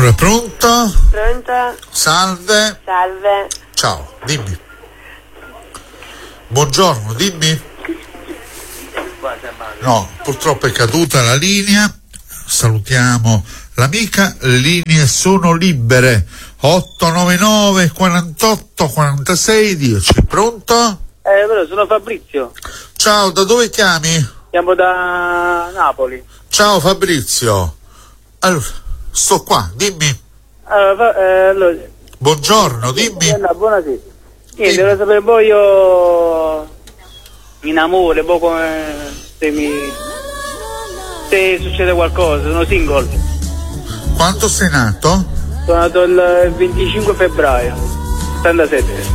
Allora, pronto? Pronto? Salve. Salve. Ciao, dimmi. Buongiorno, dimmi. No, purtroppo è caduta la linea. Salutiamo l'amica. Le linee sono libere. 899 48 46 10. Pronto? Però sono Fabrizio. Ciao, da dove chiami? Chiamo da Napoli. Ciao Fabrizio. Allora, sto qua, dimmi. Allora, Buongiorno, dimmi. buonasera. Niente, volevo sapere poi io in amore, poi come se succede qualcosa, sono single. Quando sei nato? Sono nato il 25 febbraio 87.